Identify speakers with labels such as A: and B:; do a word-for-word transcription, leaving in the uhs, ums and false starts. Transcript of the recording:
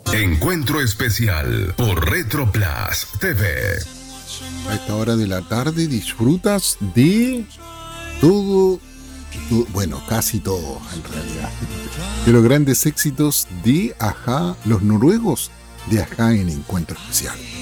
A: Encuentro especial por Retroplas T V.
B: A esta hora de la tarde disfrutas de todo, todo, bueno, casi todo en realidad, de los grandes éxitos de Ajá, los noruegos de Ajá en Encuentro Especial.